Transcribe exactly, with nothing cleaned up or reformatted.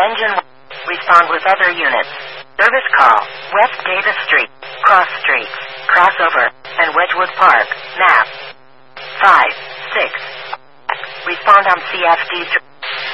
Engine one. Respond with other units. Service call. West Davis Street. Cross Streets. Crossover. And Wedgewood Park. Map. five. six. Respond on C F D.